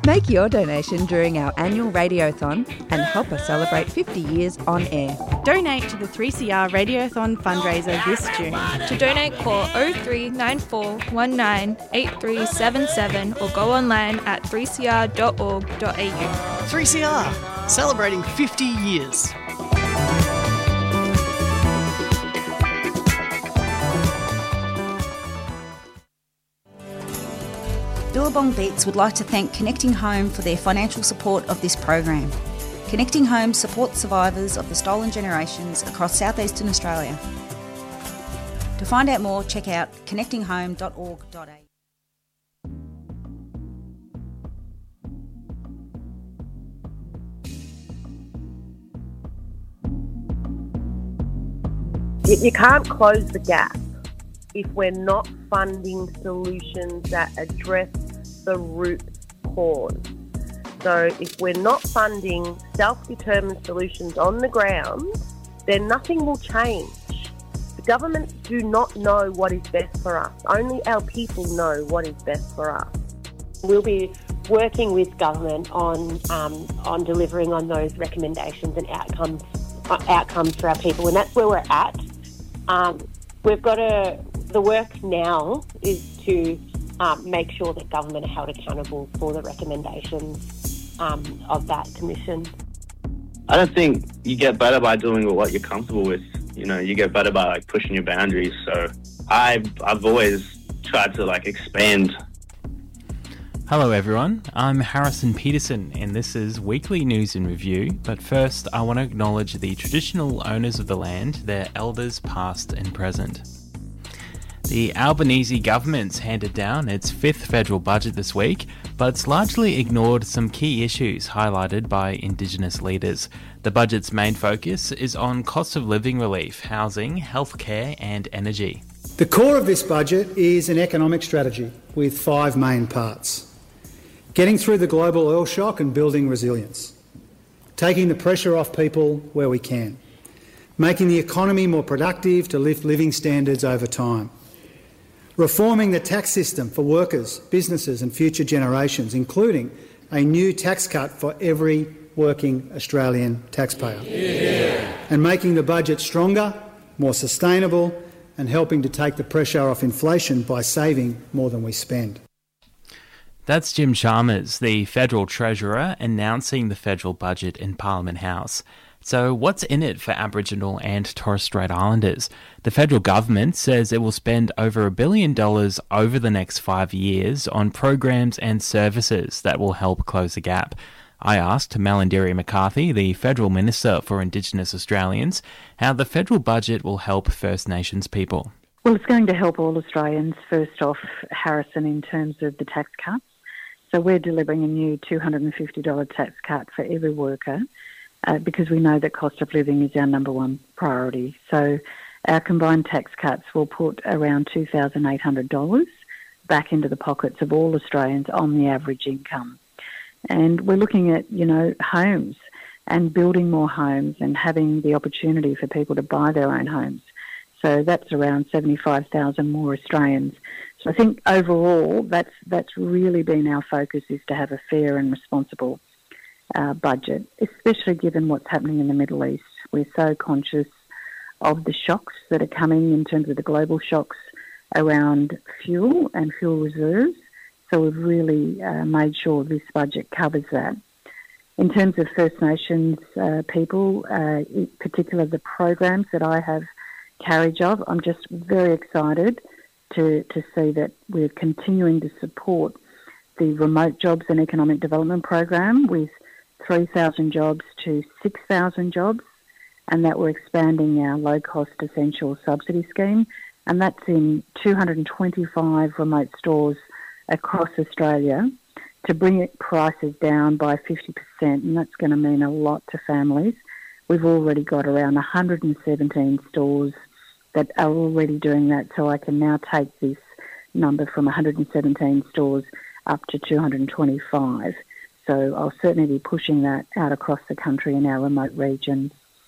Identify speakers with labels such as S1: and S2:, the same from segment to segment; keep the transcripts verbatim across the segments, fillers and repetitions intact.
S1: Make your donation during our annual Radiothon and help us celebrate fifty years on air.
S2: Donate to the three C R Radiothon fundraiser this June.
S3: To donate, call oh three nine four one nine eight three seven seven or go online at three c r dot org dot a u.
S4: three C R, celebrating fifty years.
S5: Billabong Beats would like to thank Connecting Home for their financial support of this program. Connecting Home supports survivors of the stolen generations across southeastern Australia. To find out more, check out connecting home dot org dot a u.
S6: You can't close the gap if we're not funding solutions that address the root cause. So if we're not funding self-determined solutions on the ground, then nothing will change. The governments do not know what is best for us. Only our people know what is best for us.
S7: We'll be working with government on um, on delivering on those recommendations and outcomes uh, outcomes for our people, and that's where we're at. Um, we've got to. The work now is to um, make sure that government are held accountable for the recommendations um, of that commission.
S8: I don't think you get better by doing what you're comfortable with. You know, you get better by like pushing your boundaries. So I've I've always tried to like expand.
S9: Hello everyone, I'm Harrison Peterson and this is Weekly News in Review, but first I want to acknowledge the traditional owners of the land, their elders past and present. The Albanese government's handed down its fifth federal budget this week, but it's largely ignored some key issues highlighted by Indigenous leaders. The budget's main focus is on cost of living relief, housing, healthcare and energy.
S10: The core of this budget is an economic strategy with five main parts. Getting through the global oil shock and building resilience. Taking the pressure off people where we can. Making the economy more productive to lift living standards over time. Reforming the tax system for workers, businesses and future generations, including a new tax cut for every working Australian taxpayer. Yeah. And making the budget stronger, more sustainable and helping to take the pressure off inflation by saving more than we spend.
S9: That's Jim Chalmers, the Federal Treasurer, announcing the federal budget in Parliament House. So what's in it for Aboriginal and Torres Strait Islanders? The federal government says it will spend over a billion dollars over the next five years on programs and services that will help close the gap. I asked Malarndirri McCarthy, the Federal Minister for Indigenous Australians, how the federal budget will help First Nations people.
S11: Well, it's going to help all Australians. First off, Harrison, in terms of the tax cuts. So we're delivering a new two hundred fifty dollars tax cut for every worker. Uh, because we know that cost of living is our number one priority. So our combined tax cuts will put around two thousand eight hundred dollars back into the pockets of all Australians on the average income. And we're looking at, you know, homes and building more homes and having the opportunity for people to buy their own homes. So that's around seventy-five thousand more Australians. So I think overall that's that's really been our focus, is to have a fair and responsible Uh, budget, especially given what's happening in the Middle East. We're so conscious of the shocks that are coming in terms of the global shocks around fuel and fuel reserves. So we've really uh, made sure this budget covers that. In terms of First Nations uh, people, uh, in particular the programs that I have carriage of, I'm just very excited to, to see that we're continuing to support the Remote Jobs and Economic Development Program with three thousand jobs to six thousand jobs, and that we're expanding our low-cost essential subsidy scheme, and that's in two hundred twenty-five remote stores across Australia to bring prices down by fifty percent, and that's going to mean a lot to families. We've already got around one hundred seventeen stores that are already doing that, so I can now take this number from one hundred seventeen stores up to two hundred twenty-five. So I'll certainly be pushing that out across the country in our remote regions.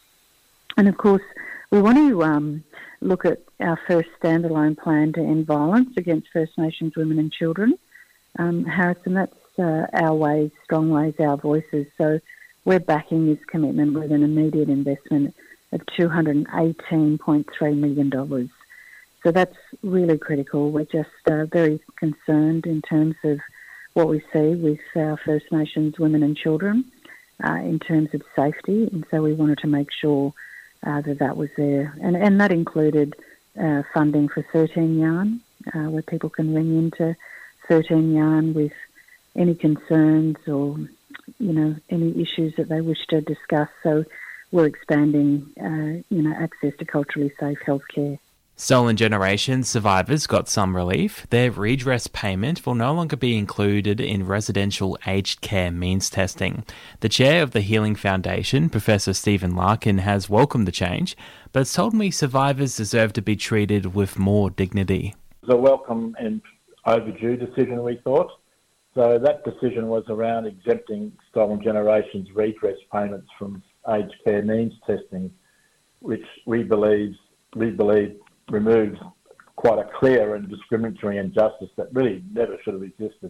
S11: And of course, we want to um, look at our first standalone plan to end violence against First Nations women and children. Um, Harrison, that's uh, our ways, strong ways, our voices. So we're backing this commitment with an immediate investment of two hundred eighteen point three million dollars. So that's really critical. We're just uh, very concerned in terms of what we see with our First Nations women and children uh, in terms of safety, and so we wanted to make sure uh, that that was there. And, and that included uh, funding for thirteen Yarn, uh, where people can ring into thirteen Yarn with any concerns or, you know, any issues that they wish to discuss. So we're expanding, uh, you know, access to culturally safe healthcare.
S9: Stolen Generations survivors got some relief. Their redress payment will no longer be included in residential aged care means testing. The chair of the Healing Foundation, Professor Stephen Larkin, has welcomed the change, but has told me survivors deserve to be treated with more dignity.
S12: It was a welcome and overdue decision, we thought. So that decision was around exempting Stolen Generations redress payments from aged care means testing, which we believe we believe removes quite a clear and discriminatory injustice that really never should have existed.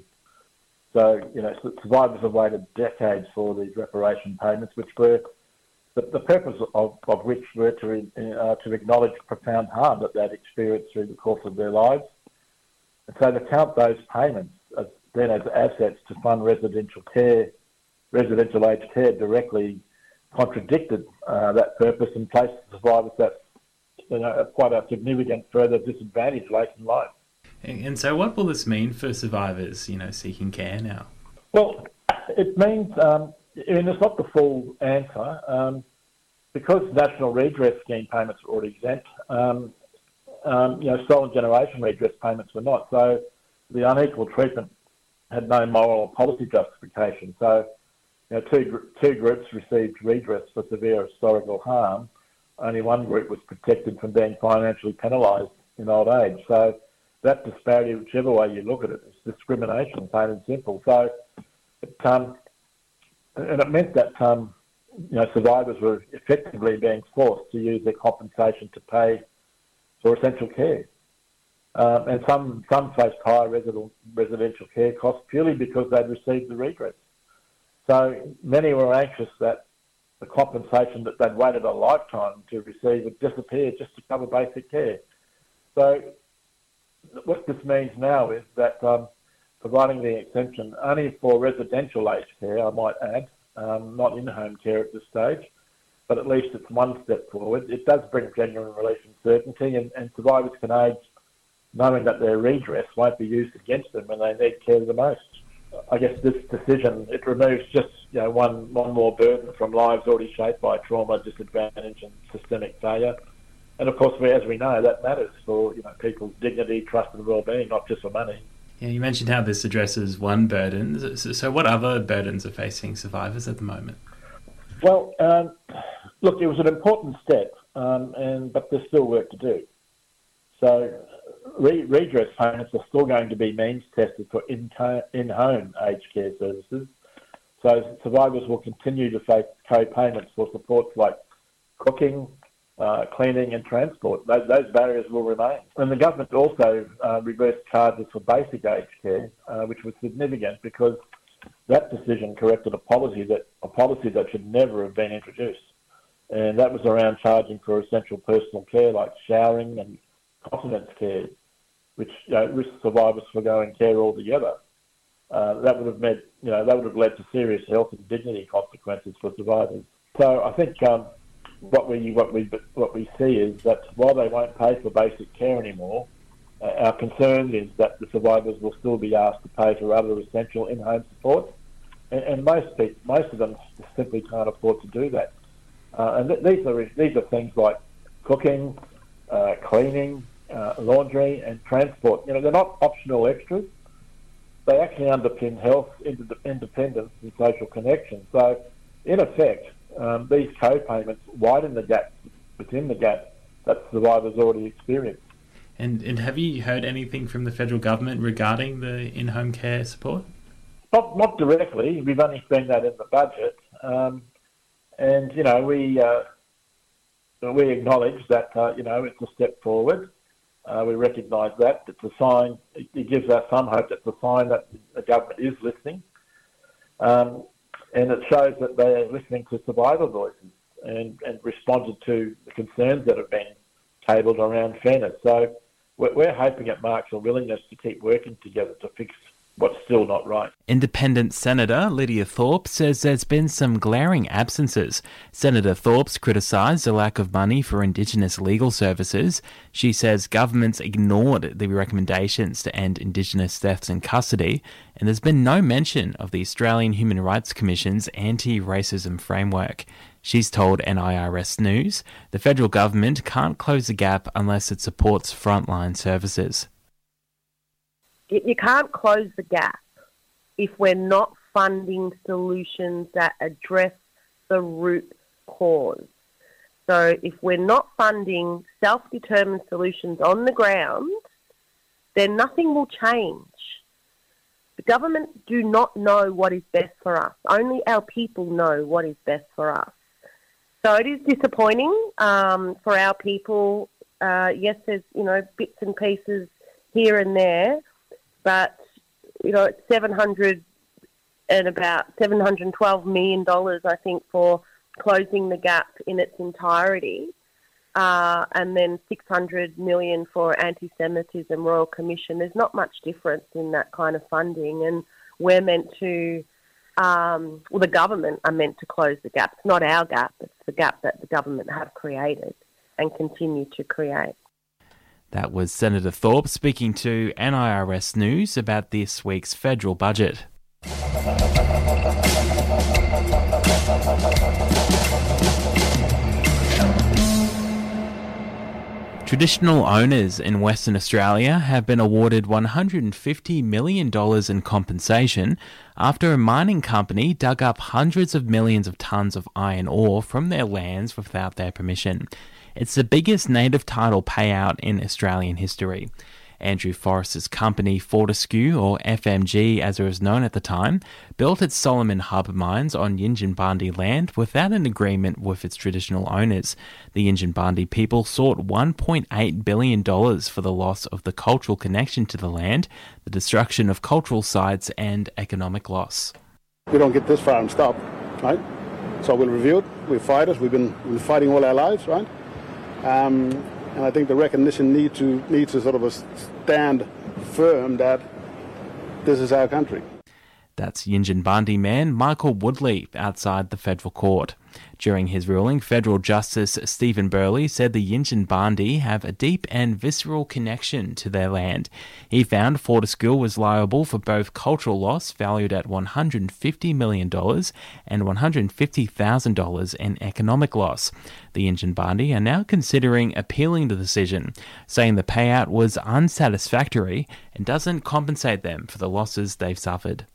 S12: So, you know, survivors have waited decades for these reparation payments, which were the, the purpose of, of which were to uh, to acknowledge profound harm that they'd experienced through the course of their lives. And so to count those payments as, then as assets to fund residential care, residential aged care directly contradicted uh, that purpose and placed survivors that, you know, quite a significant further disadvantage late in life.
S9: And so what will this mean for survivors, you know, seeking care now?
S12: Well, it means, um, I mean, it's not the full answer. Um, because National Redress Scheme payments were already exempt, um, um, you know, Stolen Generation redress payments were not. So the unequal treatment had no moral or policy justification. So, you know, two, two groups received redress for severe historical harm. Only one group was protected from being financially penalised in old age. So that disparity, whichever way you look at it, is discrimination, plain and simple. So, it, um, and it meant that um, you know, survivors were effectively being forced to use their compensation to pay for essential care. Um, and some some faced higher resident, residential care costs purely because they'd received the redress. So many were anxious that the compensation that they'd waited a lifetime to receive would disappear just to cover basic care. So what this means now is that um, providing the exemption only for residential aged care, I might add, um, not in-home care at this stage, but at least it's one step forward. It does bring genuine relief and certainty, and, and survivors can age knowing that their redress won't be used against them when they need care the most. I guess this decision, it removes just, you know, one, one more burden from lives already shaped by trauma, disadvantage and systemic failure. And of course, we, as we know, that matters for, you know, people's dignity, trust and well-being, not just for money.
S9: Yeah, you mentioned how this addresses one burden. So, so what other burdens are facing survivors at the moment?
S12: Well, um, look, it was an important step, um, and but there's still work to do. So re- redress payments are still going to be means tested for in- in-home aged care services. So survivors will continue to face co-payments for supports like cooking, uh, cleaning and transport. Those, those barriers will remain. And the government also uh, reversed charges for basic aged care, uh, which was significant because that decision corrected a policy that a policy that should never have been introduced. And that was around charging for essential personal care like showering and continence care, which, you know, risk survivors forgoing care altogether. Uh, that would have meant, you know, that would have led to serious health and dignity consequences for survivors. So I think um, what we what we what we see is that while they won't pay for basic care anymore, uh, our concern is that the survivors will still be asked to pay for other essential in-home support, and, and most people, most of them simply can't afford to do that. Uh, and th- these are these are things like cooking, uh, cleaning, uh, laundry, and transport. You know, they're not optional extras. They actually underpin health, ind- independence, and social connection. So, in effect, um, these co-payments widen the gap within the gap that survivors already experience.
S9: And and have you heard anything from the federal government regarding the in-home care support?
S12: Not not directly. We've only seen that in the budget. Um, and, you know, we uh, we acknowledge that, uh, you know, it's a step forward. Uh, we recognise that. It's a sign, it, it gives us some hope. It's a sign that the government is listening Um, and it shows that they're listening to survivor voices and, and responded to the concerns that have been tabled around fairness. So we're, we're hoping it marks a willingness to keep working together to fix what's still not right.
S9: Independent Senator Lydia Thorpe says there's been some glaring absences. Senator Thorpe's criticised the lack of money for Indigenous legal services. She says governments ignored the recommendations to end Indigenous deaths in custody, and there's been no mention of the Australian Human Rights Commission's anti-racism framework. She's told N I R S News the federal government can't close the gap unless it supports frontline services.
S6: You can't close the gap if we're not funding solutions that address the root cause. So if we're not funding self-determined solutions on the ground, then nothing will change. The government do not know what is best for us. Only our people know what is best for us. So it is disappointing um, for our people. Uh, yes, there's, you know, bits and pieces here and there, but, you know, it's seven hundred and about seven hundred twelve million dollars, I think, for closing the gap in its entirety, uh, and then six hundred million dollars for Anti-Semitism Royal Commission. There's not much difference in that kind of funding, and we're meant to, um, well, the government are meant to close the gap. It's not our gap, it's the gap that the government have created and continue to create.
S9: That was Senator Thorpe speaking to N I R S News about this week's federal budget. Traditional owners in Western Australia have been awarded one hundred fifty million dollars in compensation after a mining company dug up hundreds of millions of tonnes of iron ore from their lands without their permission. It's the biggest native title payout in Australian history. Andrew Forrest's company Fortescue, or F M G as it was known at the time, built its Solomon Hub mines on Yinginbandi land without an agreement with its traditional owners. The Yinginbandi people sought one point eight billion dollars for the loss of the cultural connection to the land, the destruction of cultural sites and economic loss.
S13: We don't get this far and stop, right? So we'll review it. We're fighters. We've been, we've been fighting all our lives, right? Um, and I think the recognition need to needs to sort of a stand firm that this is our country.
S9: That's Yinginbandi man Michael Woodley outside the federal court. During his ruling, Federal Justice Stephen Burley said the Yinginbandi have a deep and visceral connection to their land. He found Fortescue was liable for both cultural loss valued at one hundred fifty million dollars and one hundred fifty thousand dollars in economic loss. The Yinginbandi are now considering appealing the decision, saying the payout was unsatisfactory and doesn't compensate them for the losses they've suffered.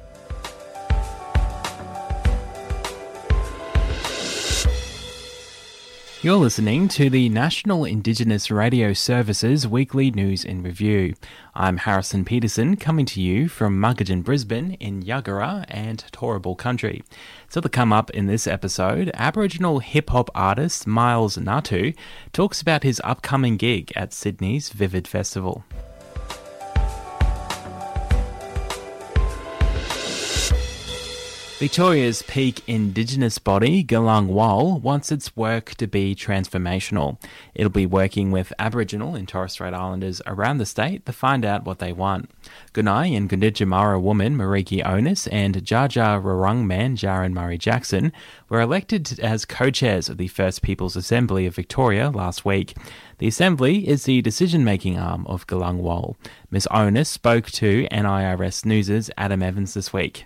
S9: You're listening to the National Indigenous Radio Services Weekly News in Review. I'm Harrison Peterson, coming to you from Muggadjin, Brisbane in Yuggera and Turrbal country. So to come up in this episode, Aboriginal hip-hop artist Miles Natu talks about his upcoming gig at Sydney's Vivid Festival. Victoria's peak Indigenous body, Galang Wal, wants its work to be transformational. It'll be working with Aboriginal and Torres Strait Islanders around the state to find out what they want. Gunai and Gunditjmara woman Mariki Onus and Jaja Rurung man Jaron Murray Jackson were elected as co-chairs of the First Peoples Assembly of Victoria last week. The Assembly is the decision-making arm of Galang Wal. Miz Onus spoke to N I R S News' Adam Evans this week.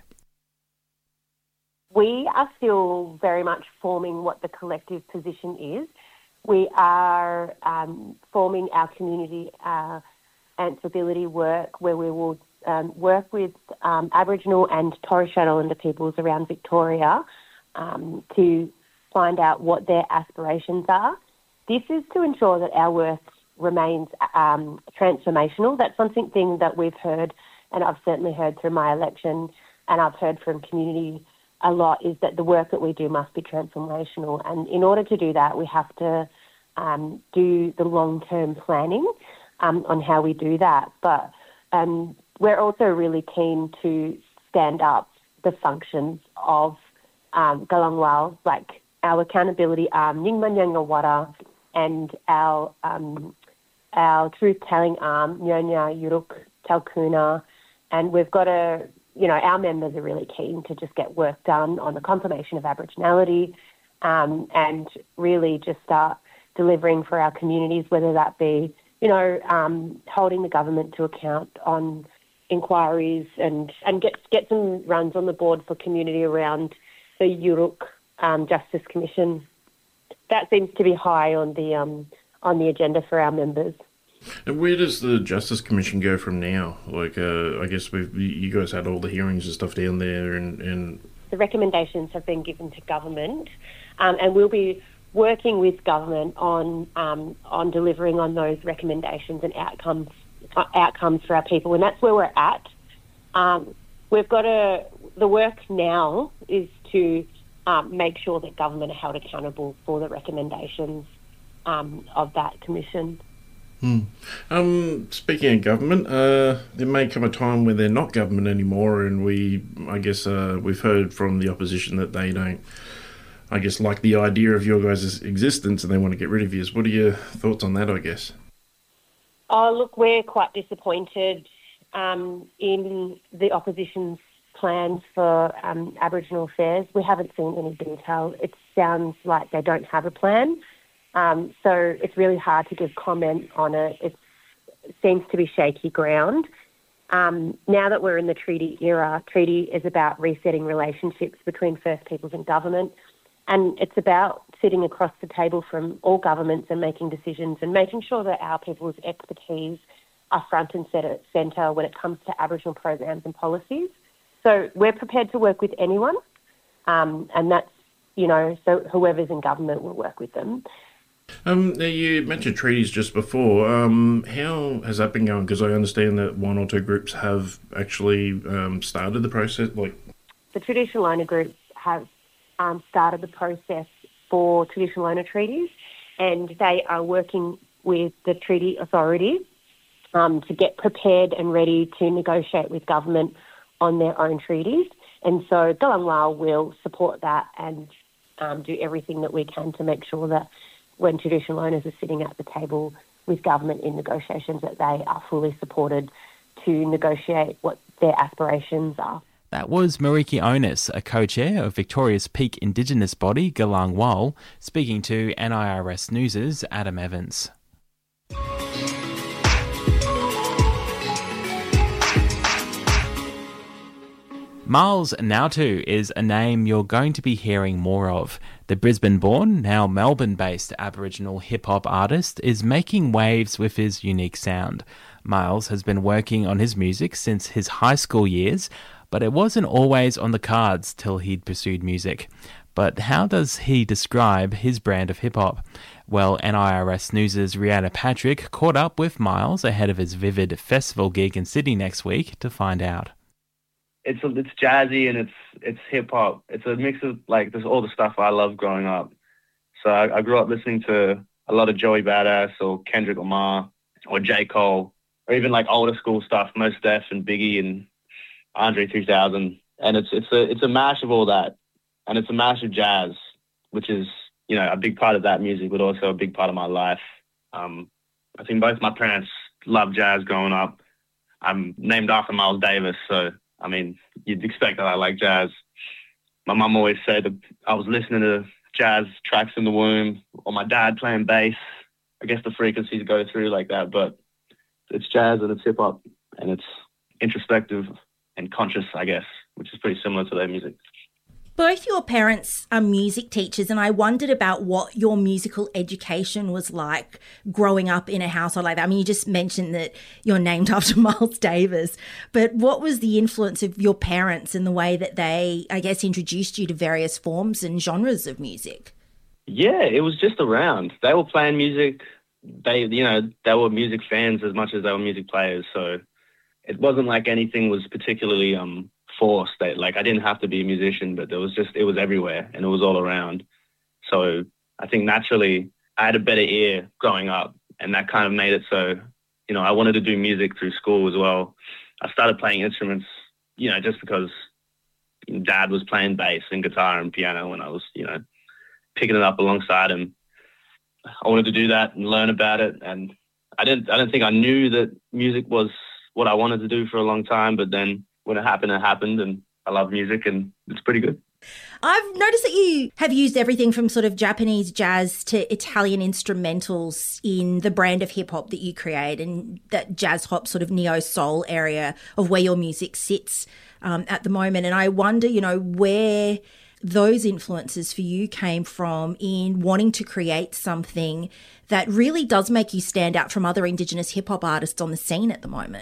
S7: We are still very much forming what the collective position is. We are um, forming our community uh, answerability work where we will um, work with um, Aboriginal and Torres Strait Islander peoples around Victoria um, to find out what their aspirations are. This is to ensure that our work remains um, transformational. That's something that we've heard, and I've certainly heard through my election, and I've heard from community a lot, is that the work that we do must be transformational. And in order to do that, we have to um, do the long-term planning um, on how we do that. But um, we're also really keen to stand up the functions of um, Galangwal, like our accountability arm, Nyingmanyangawara, and our um, our truth-telling arm, Nyonya Yuruk Talkuna, and we've got a, you know, our members are really keen to just get work done on the confirmation of Aboriginality um, and really just start delivering for our communities, whether that be, you know, um, holding the government to account on inquiries and, and get get some runs on the board for community around the Yuruk um, Justice Commission. That seems to be high on the um, on the agenda for our members.
S14: And where does the Justice Commission go from now? Like, uh, I guess we've, you guys had all the hearings and stuff down there, and, and...
S7: the recommendations have been given to government, um, and we'll be working with government on um, on delivering on those recommendations and outcomes uh, outcomes for our people, and that's where we're at. Um, we've got to the work now is to um, make sure that government are held accountable for the recommendations um, of that commission.
S14: Hmm. Um, speaking of government, uh, there may come a time where they're not government anymore, and we, I guess, uh, we've heard from the opposition that they don't, I guess, like the idea of your guys' existence, and they want to get rid of you. What are your thoughts on that, I guess?
S7: Oh, look, we're quite disappointed um, in the opposition's plans for um, Aboriginal affairs. We haven't seen any detail. It sounds like they don't have a plan. Um, so it's really hard to give comment on it. It's, it seems to be shaky ground. Um, now that we're in the treaty era, treaty is about resetting relationships between First Peoples and government, and it's about sitting across the table from all governments and making decisions and making sure that our people's expertise are front and centre when it comes to Aboriginal programs and policies. So we're prepared to work with anyone, um, and that's, you know, so whoever's in government will work with them.
S14: Um, now you mentioned treaties just before. Um, how has that been going? Because I understand that one or two groups have actually um, started the process. Like
S7: the traditional owner groups have um, started the process for traditional owner treaties, and they are working with the treaty authority um, to get prepared and ready to negotiate with government on their own treaties. And so Galangwal will support that and um, do everything that we can to make sure that when traditional owners are sitting at the table with government in negotiations, that they are fully supported to negotiate what their aspirations are.
S9: That was Mariki Onus, a co-chair of Victoria's peak Indigenous body, Galangwal, speaking to N I R S News' Adam Evans. Miles Nautu is a name you're going to be hearing more of. The Brisbane-born, now Melbourne-based Aboriginal hip-hop artist is making waves with his unique sound. Miles has been working on his music since his high school years, but it wasn't always on the cards till he'd pursued music. But how does he describe his brand of hip-hop? Well, N I R S News' Rihanna Patrick caught up with Miles ahead of his Vivid Festival gig in Sydney next week to find out.
S8: It's it's jazzy and it's it's hip hop. It's a mix of like there's all the stuff I loved growing up. So I, I grew up listening to a lot of Joey Badass or Kendrick Lamar or J. Cole or even like older school stuff, Mos Def and Biggie and Andre three thousand. And it's it's a it's a mash of all that, and it's a mash of jazz, which is, you know, a big part of that music, but also a big part of my life. Um, I think both my parents loved jazz growing up. I'm named after Miles Davis, so. I mean, you'd expect that I like jazz. My mum always said that I was listening to jazz tracks in the womb, or my dad playing bass. I guess the frequencies go through like that, but it's jazz and it's hip hop, and it's introspective and conscious, I guess, which is pretty similar to their music.
S15: Both your parents are music teachers, and I wondered about what your musical education was like growing up in a household like that. I mean, you just mentioned that you're named after Miles Davis, but what was the influence of your parents in the way that they, I guess, introduced you to various forms and genres of music?
S8: Yeah, it was just around. They were playing music. They, you know, they were music fans as much as they were music players, so it wasn't like anything was particularly um. forced. That like I didn't have to be a musician, but there was just it was everywhere and it was all around. So I think naturally I had a better ear growing up, and that kind of made it so, you know, I wanted to do music through school as well. I started playing instruments, you know, just because Dad was playing bass and guitar and piano when I was, you know, picking it up alongside him. I wanted to do that and learn about it, and I didn't. I don't think I knew that music was what I wanted to do for a long time. But then when it happened, it happened, and I love music, and it's pretty good.
S15: I've noticed that you have used everything from sort of Japanese jazz to Italian instrumentals in the brand of hip hop that you create, and that jazz hop sort of neo soul area of where your music sits um, at the moment. And I wonder, you know, where those influences for you came from in wanting to create something that really does make you stand out from other Indigenous hip hop artists on the scene at the moment.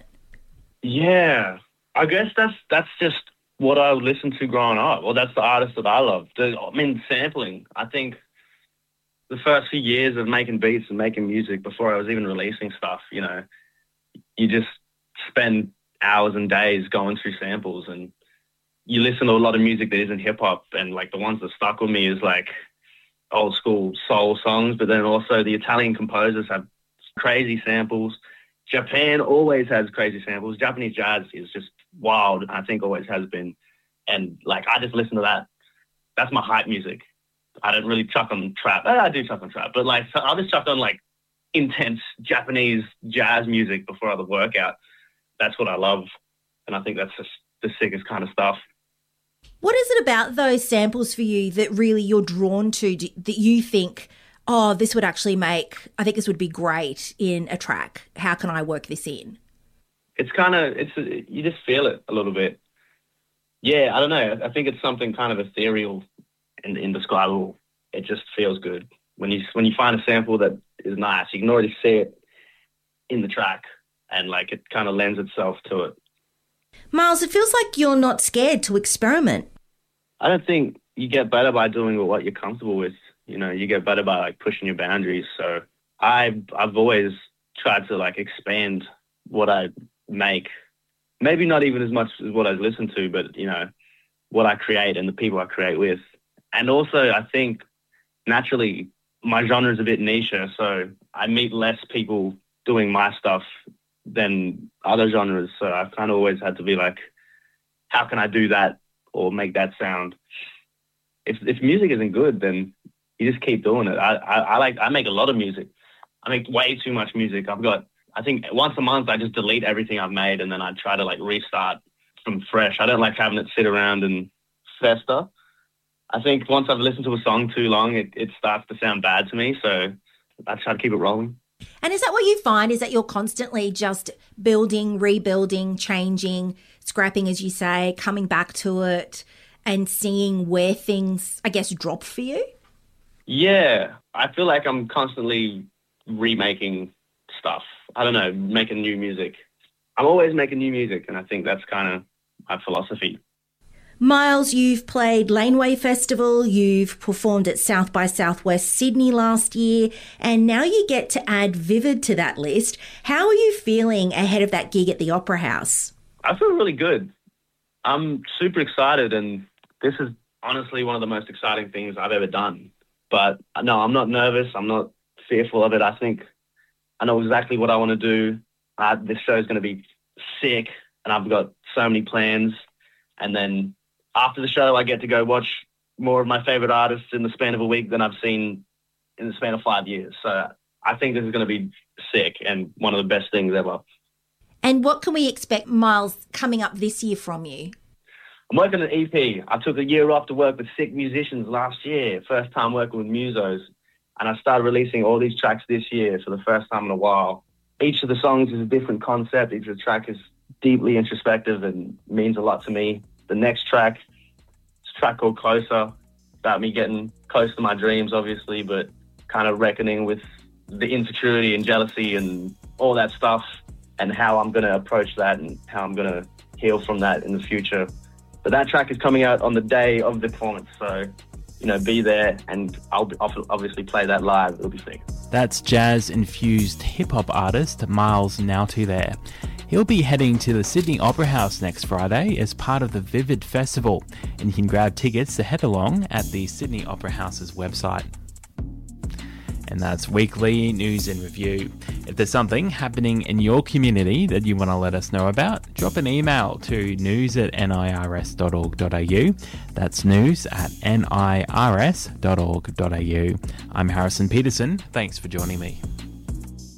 S8: Yeah, I guess that's that's just what I listened to growing up. Well, that's the artist that I love. The, I mean, sampling. I think the first few years of making beats and making music before I was even releasing stuff, you know, you just spend hours and days going through samples, and you listen to a lot of music that isn't hip hop, and like the ones that stuck with me is like old school soul songs, but then also the Italian composers have crazy samples. Japan always has crazy samples. Japanese jazz is just wild, I think always has been. And like, I just listen to that. That's my hype music. I don't really chuck on trap. I do chuck on trap, but like, I'll just chuck on like intense Japanese jazz music before I work out. That's what I love. And I think that's just the sickest kind of stuff.
S15: What is it about those samples for you that really you're drawn to, that you think, oh, this would actually make, I think this would be great in a track. How can I work this in?
S8: It's kind of, it's a, you just feel it a little bit. Yeah, I don't know. I think it's something kind of ethereal and indescribable. It just feels good. When you when you find a sample that is nice, you can already see it in the track, and like it kind of lends itself to it.
S15: Miles, it feels like you're not scared to experiment.
S8: I don't think you get better by doing what you're comfortable with. You know, you get better by like pushing your boundaries. So I've I've always tried to like expand what I make. Maybe not even as much as what I listen to, but you know, what I create and the people I create with. And also, I think naturally my genre is a bit niche, so I meet less people doing my stuff than other genres. So I've kind of always had to be like, how can I do that or make that sound? If if music isn't good, then you just keep doing it. I, I, I like I make a lot of music. I make way too much music. I've got, I think once a month I just delete everything I've made and then I try to like restart from fresh. I don't like having it sit around and fester. I think once I've listened to a song too long, it, it starts to sound bad to me. So I try to keep it rolling.
S15: And is that what you find, is that you're constantly just building, rebuilding, changing, scrapping, as you say, coming back to it and seeing where things, I guess, drop for you?
S8: Yeah, I feel like I'm constantly remaking stuff. I don't know, making new music. I'm always making new music, and I think that's kind of my philosophy.
S15: Miles, you've played Laneway Festival, you've performed at South by Southwest Sydney last year, and now you get to add Vivid to that list. How are you feeling ahead of that gig at the Opera House?
S8: I feel really good. I'm super excited, and this is honestly one of the most exciting things I've ever done. But no, I'm not nervous. I'm not fearful of it. I think I know exactly what I want to do. Uh, this show is going to be sick, and I've got so many plans. And then after the show, I get to go watch more of my favorite artists in the span of a week than I've seen in the span of five years. So I think this is going to be sick and one of the best things ever.
S15: And what can we expect, Miles, coming up this year from you?
S8: I'm working on an E P. I took a year off to work with sick musicians last year, first time working with musos. And I started releasing all these tracks this year for the first time in a while. Each of the songs is a different concept. Each of the track is deeply introspective and means a lot to me. The next track is a track called Closer, about me getting close to my dreams, obviously, but kind of reckoning with the insecurity and jealousy and all that stuff and how I'm going to approach that and how I'm going to heal from that in the future. But that track is coming out on the day of the performance, so, you know, be there, and I'll obviously play that live. It'll be sick.
S9: That's jazz-infused hip-hop artist Miles Naughty there. He'll be heading to the Sydney Opera House next Friday as part of the Vivid Festival, and you can grab tickets to head along at the Sydney Opera House's website. And that's Weekly News and Review. If there's something happening in your community that you want to let us know about, drop an email to news at nirs dot org dot a u. That's news at nirs dot org dot a u. I'm Harrison Peterson. Thanks for joining me.